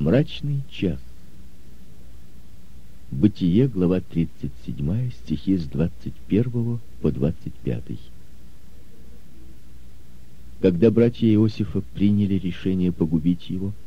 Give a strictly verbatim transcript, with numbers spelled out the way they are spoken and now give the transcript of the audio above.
Мрачный час. Бытие, глава тридцать семь, стихи с двадцать первого по двадцать пятый. Когда братья Иосифа приняли решение погубить его,